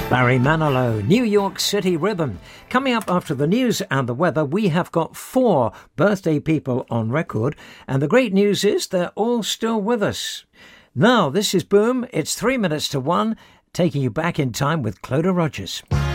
Barry Manilow, New York City Rhythm. Coming up after the news and the weather, we have got 4 birthday people on record, and the great news is they're all still with us. Now, this is Boom. It's 3 minutes to 1, taking you back in time with Clodagh Rogers.